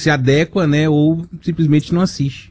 se adequa, né, ou simplesmente não assiste.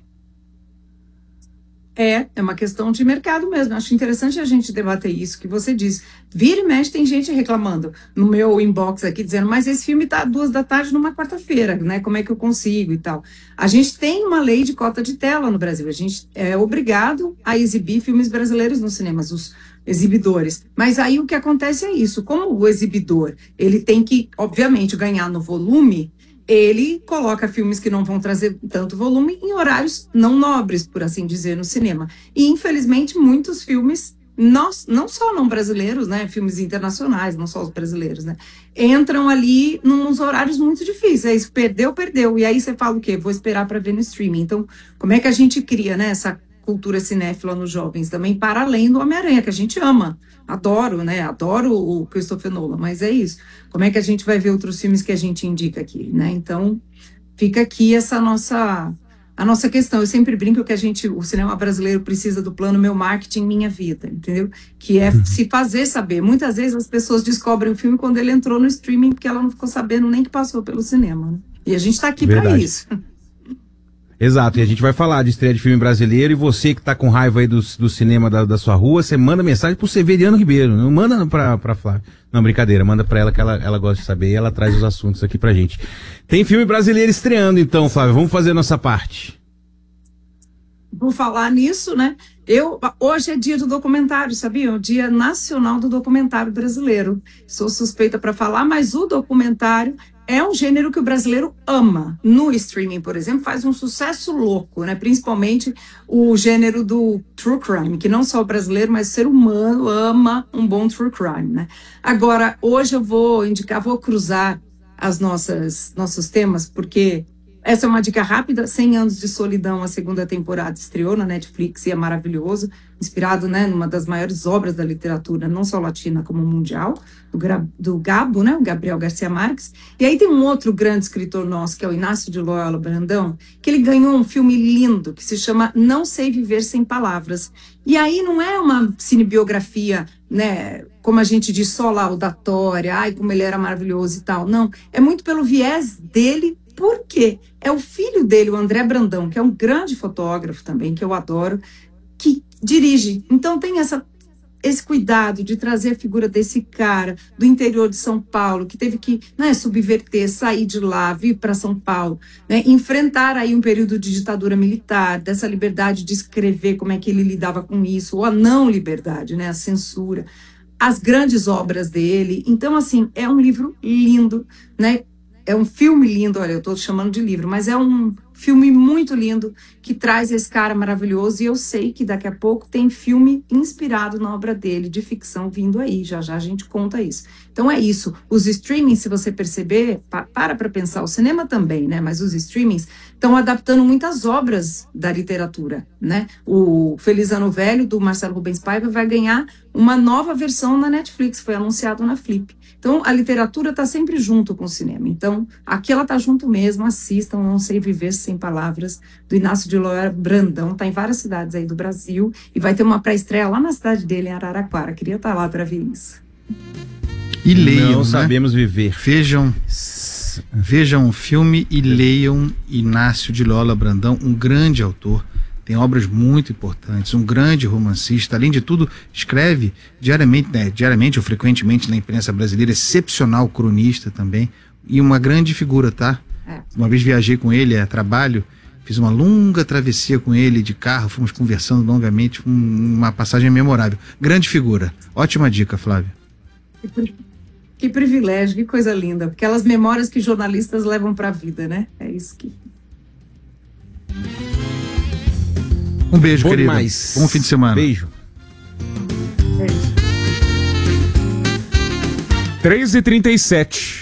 É uma questão de mercado mesmo. Acho interessante a gente debater isso que você disse. Vira e mexe, tem gente reclamando no meu inbox aqui, dizendo, mas esse filme tá 14h numa quarta-feira, né? Como é que eu consigo e tal? A gente tem uma lei de cota de tela no Brasil. A gente é obrigado a exibir filmes brasileiros nos cinemas, os exibidores. Mas aí o que acontece é isso. Como o exibidor, ele tem que, obviamente, ganhar no volume, ele coloca filmes que não vão trazer tanto volume em horários não nobres, por assim dizer, no cinema. E, infelizmente, muitos filmes, não só não brasileiros, né, filmes internacionais, não só os brasileiros, né, entram ali nos horários muito difíceis. Perdeu. E aí você fala o quê? Vou esperar para ver no streaming. Então, como é que a gente cria, né, essa cultura cinéfila nos jovens também, para além do Homem-Aranha, que a gente ama. Adoro, né? Adoro o Christopher Nolan, mas é isso. Como é que a gente vai ver outros filmes que a gente indica aqui, né? Então, fica aqui a nossa questão. Eu sempre brinco que o cinema brasileiro precisa do plano Meu Marketing, Minha Vida, entendeu? Que é se fazer saber. Muitas vezes as pessoas descobrem o filme quando ele entrou no streaming, porque ela não ficou sabendo nem que passou pelo cinema, né? E a gente está aqui para isso. Exato, e a gente vai falar de estreia de filme brasileiro, e você que tá com raiva aí do cinema da sua rua, você manda mensagem pro Severiano Ribeiro, não manda pra Flávia. Não, brincadeira, manda pra ela que ela gosta de saber, e ela traz os assuntos aqui pra gente. Tem filme brasileiro estreando então, Flávia, vamos fazer a nossa parte. Vou falar nisso, né? Hoje é dia do documentário, sabia? O Dia Nacional do Documentário Brasileiro. Sou suspeita para falar, mas o documentário é um gênero que o brasileiro ama. No streaming, por exemplo, faz um sucesso louco, né? Principalmente o gênero do true crime, que não só o brasileiro, mas o ser humano ama um bom true crime, né? Agora, hoje eu vou cruzar nossos temas, porque essa é uma dica rápida. 100 Anos de Solidão, a segunda temporada estreou na Netflix e é maravilhoso, inspirado, né, numa das maiores obras da literatura, não só latina como mundial, do Gabo, né, o Gabriel Garcia Marques. E aí tem um outro grande escritor nosso, que é o Inácio de Loyola Brandão, que ele ganhou um filme lindo, que se chama Não Sei Viver Sem Palavras. E aí não é uma cinebiografia, né, como a gente diz, só laudatória, ai, como ele era maravilhoso e tal. Não, é muito pelo viés dele. Por quê? É o filho dele, o André Brandão, que é um grande fotógrafo também, que eu adoro, que dirige. Então tem esse cuidado de trazer a figura desse cara do interior de São Paulo, que teve que, né, subverter, sair de lá, vir para São Paulo, né, enfrentar aí um período de ditadura militar, dessa liberdade de escrever, como é que ele lidava com isso, ou a não liberdade, né, a censura, as grandes obras dele. Então, assim, é um livro lindo, né? É um filme lindo, olha, eu estou chamando de livro, mas é um filme muito lindo que traz esse cara maravilhoso, e eu sei que daqui a pouco tem filme inspirado na obra dele, de ficção, vindo aí, já a gente conta isso. Então é isso, os streamings, se você perceber, para pensar, o cinema também, né, mas os streamings estão adaptando muitas obras da literatura, né, o Feliz Ano Velho, do Marcelo Rubens Paiva, vai ganhar uma nova versão na Netflix, foi anunciado na Flip. Então, a literatura está sempre junto com o cinema. Então, aqui ela está junto mesmo. Assistam Não Sei Viver Sem Palavras, do Inácio de Loyola Brandão. Está em várias cidades aí do Brasil. E vai ter uma pré-estreia lá na cidade dele, em Araraquara. Queria estar lá para ver isso. E leiam, Não sabemos viver. Vejam o filme e leiam Inácio de Loyola Brandão, um grande autor. Tem obras muito importantes, um grande romancista, além de tudo, escreve diariamente ou frequentemente na imprensa brasileira, excepcional cronista também, e uma grande figura, tá? Uma vez viajei com ele a trabalho, fiz uma longa travessia com ele de carro, fomos conversando longamente, uma passagem memorável. Grande figura, ótima dica, Flávia. Que privilégio, que coisa linda, aquelas memórias que jornalistas levam para a vida, né? É isso que... Um beijo, querido. Demais. Bom fim de semana. Beijo. 3h37.